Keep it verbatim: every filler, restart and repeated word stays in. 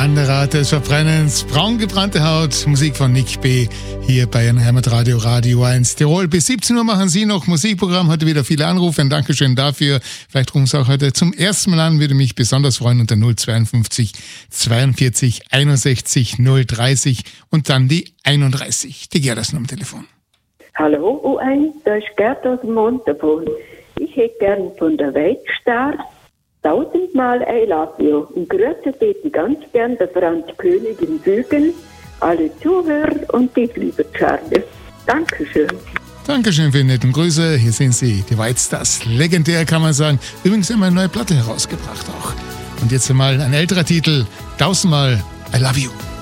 Wanderer des Verbrennens, braun gebrannte Haut, Musik von Nick B. hier bei Ihrem Heimatradio Radio eins Tirol. Bis siebzehn Uhr machen Sie noch Musikprogramm, heute wieder viele Anrufe, ein Dankeschön dafür. Vielleicht rufen Sie auch heute zum ersten Mal an, würde mich besonders freuen, unter null zweiundfünfzig zweiundvierzig einundsechzig null dreißig und dann die einunddreißig. Die Gerda ist noch am Telefon. Hallo U eins, da ist Gerd aus dem Montafon. Ich hätte gern von der Weltstar tausendmal I love you und grüße bitte ganz gern der Franz König in Bügen, alle Zuhörer und dich, lieber Charlie. Dankeschön. Dankeschön für die netten Grüße. Hier sind Sie, die White Stars. Legendär, kann man sagen. Übrigens haben wir eine neue Platte herausgebracht auch. Und jetzt einmal ein älterer Titel, tausendmal I love you.